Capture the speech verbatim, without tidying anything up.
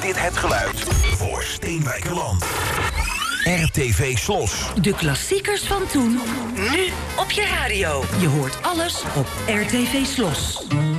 dit het geluid voor Steenwijkerland. R T V Slos. De klassiekers van toen, nu op je radio. Je hoort alles op R T V Slos.